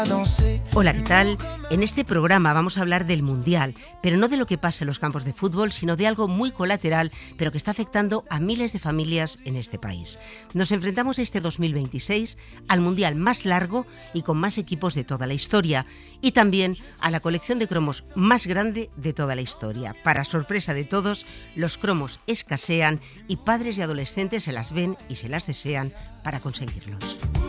Hola, ¿qué tal? En este programa vamos a hablar del Mundial, pero no de lo que pasa en los campos de fútbol, sino de algo muy colateral, pero que está afectando a miles de familias en este país. Nos enfrentamos este 2026 al Mundial más largo y con más equipos de toda la historia, y también a la colección de cromos más grande de toda la historia. Para sorpresa de todos, los cromos escasean y padres y adolescentes se las ven y se las desean para conseguirlos.